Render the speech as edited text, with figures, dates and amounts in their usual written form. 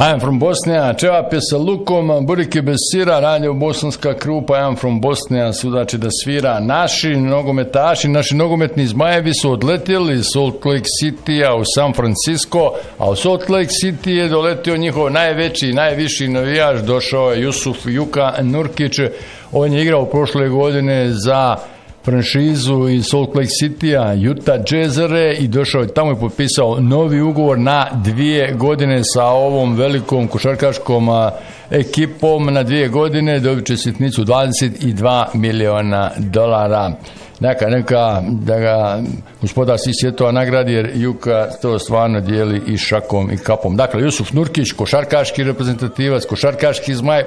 I'm from Bosnia, čevape sa lukom, burike bez sira, radio bosanska krupa, I'm from Bosnia, sudači da svira. Naši nogometaši, naši nogometni zmajevi su odletjeli iz Salt Lake City-a u San Francisco, a u Salt Lake City je doletio njihov najveći, najviši navijač, došao je Jusuf Juka Nurkić, on je igrao prošle godine za franšizu iz Salt Lake City-a, Utah Jazzere i došao je tamo i potpisao novi ugovor na 2 godine sa ovom velikom košarkaškom ekipom na 2 godine, dobit će sitnicu $22 miliona. Neka da ga gospodar svih svjetova nagradi, jer Juka to stvarno dijeli i šakom i kapom. Dakle, Jusuf Nurkić, košarkaški reprezentativac, košarkaški zmaj,